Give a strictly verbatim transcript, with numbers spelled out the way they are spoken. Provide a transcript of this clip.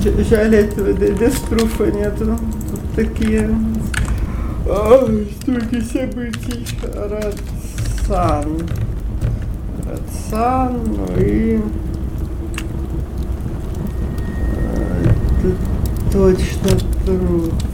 Ж- Жаль, этого д- Деструфа нету. Тут такие... Ой, столько событий. Радсан. Радсан, ну и... э, Тут точно труд.